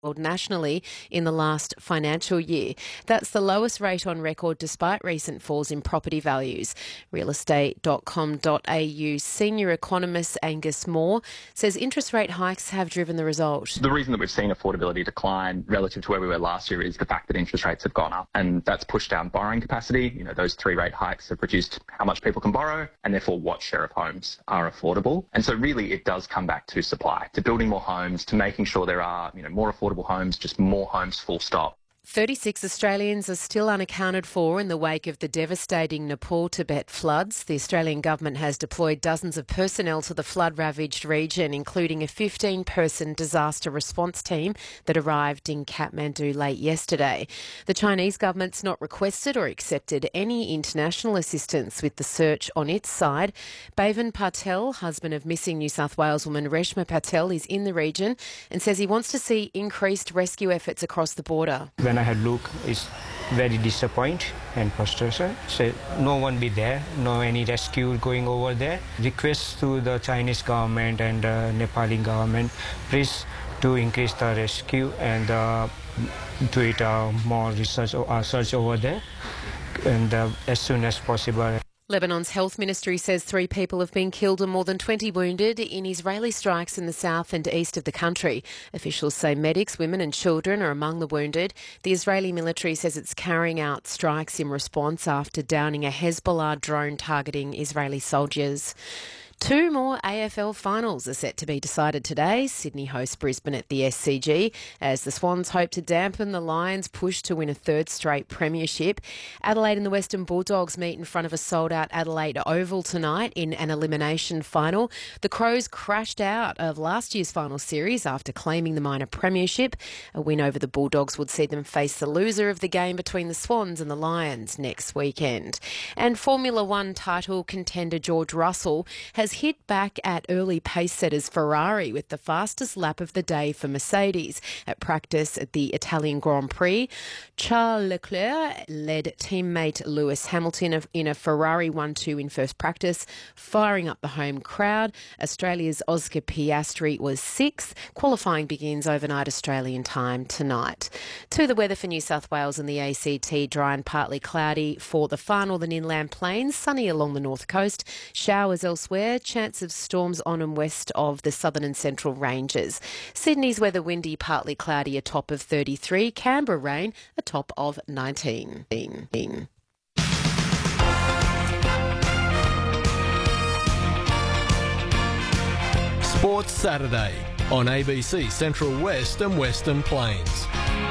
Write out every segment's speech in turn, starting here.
nationally in the last financial year. That's the lowest rate on record despite recent falls in property values. Realestate.com.au senior economist Angus Moore says interest rate hikes have driven the result. The reason that we've seen affordability decline relative to where we were last year is the fact that interest rates have gone up, and that's pushed down borrowing capacity. Those 3 rate hikes have reduced how much people can borrow and therefore what share of homes are affordable. And so really it does come back to supply, to building more homes, to making sure there are more affordable homes, just more homes, full stop. 36 Australians are still unaccounted for in the wake of the devastating Nepal-Tibet floods. The Australian government has deployed dozens of personnel to the flood-ravaged region, including a 15-person disaster response team that arrived in Kathmandu late yesterday. The Chinese government's not requested or accepted any international assistance with the search on its side. Bhavan Patel, husband of missing New South Wales woman Reshma Patel, is in the region and says he wants to see increased rescue efforts across the border. When I had looked, it's very disappointing and frustrated. So no one be there, no any rescue going over there. Request to the Chinese government and Nepali government, please to increase the rescue and do it more research or search over there and as soon as possible. Lebanon's health ministry says 3 people have been killed and more than 20 wounded in Israeli strikes in the south and east of the country. Officials say medics, women and children are among the wounded. The Israeli military says it's carrying out strikes in response after downing a Hezbollah drone targeting Israeli soldiers. 2 more AFL finals are set to be decided today. Sydney hosts Brisbane at the SCG as the Swans hope to dampen the Lions' push to win a 3rd straight premiership. Adelaide and the Western Bulldogs meet in front of a sold-out Adelaide Oval tonight in an elimination final. The Crows crashed out of last year's final series after claiming the minor premiership. A win over the Bulldogs would see them face the loser of the game between the Swans and the Lions next weekend. And Formula One title contender George Russell has hit back at early pace setters Ferrari with the fastest lap of the day for Mercedes. At practice at the Italian Grand Prix, Charles Leclerc led teammate Lewis Hamilton in a Ferrari 1-2 in first practice, firing up the home crowd. Australia's Oscar Piastri was 6th. Qualifying begins overnight Australian time tonight. To the weather for New South Wales and the ACT, dry and partly cloudy for the far northern inland plains, sunny along the north coast, showers elsewhere, chance of storms on and west of the southern and central ranges. Sydney's weather windy, partly cloudy, a top of 33. Canberra rain, a top of 19. Sports Saturday on ABC Central West and Western Plains.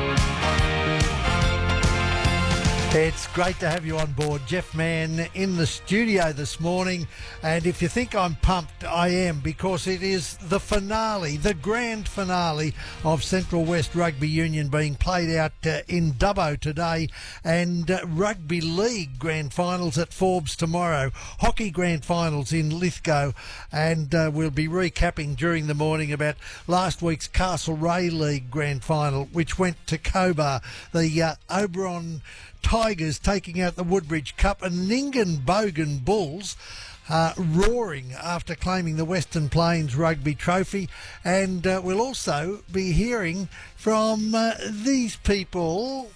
It's great to have you on board. Jeff Mann in the studio this morning. And if you think I'm pumped, I am, because it is the finale, the grand finale of Central West Rugby Union being played out in Dubbo today, and Rugby League grand finals at Forbes tomorrow, hockey grand finals in Lithgow, and we'll be recapping during the morning about last week's Castlereagh League grand final, which went to Cobar. The Oberon Tigers taking out the Woodbridge Cup, and Nyngan Bogan Bulls roaring after claiming the Western Plains Rugby Trophy. And we'll also be hearing from these people.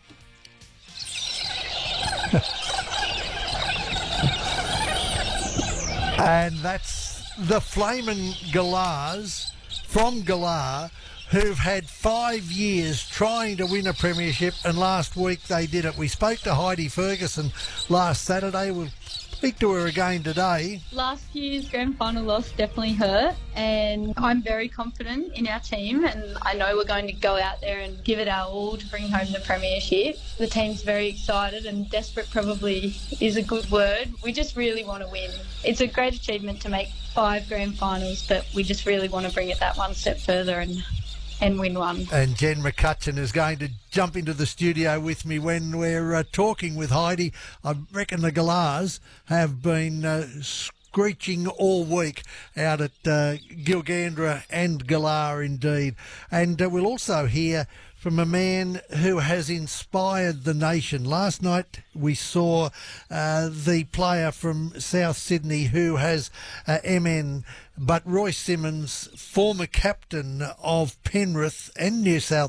And that's the Flamin' Galahs from Galah, who've had 5 years trying to win a premiership, and last week they did it. We spoke to Heidi Ferguson last Saturday. We'll speak to her again today. Last year's grand final loss definitely hurt, and I'm very confident in our team, and I know we're going to go out there and give it our all to bring home the premiership. The team's very excited, and desperate probably is a good word. We just really want to win. It's a great achievement to make 5 grand finals, but we just really want to bring it that one step further and win one. And Jen McCutcheon is going to jump into the studio with me when we're talking with Heidi. I reckon the Galahs have been screeching all week out at Gilgandra and Galar indeed. And we'll also hear from a man who has inspired the nation. Last night we saw the player from South Sydney who has MN, but Roy Simmons, former captain of Penrith and New South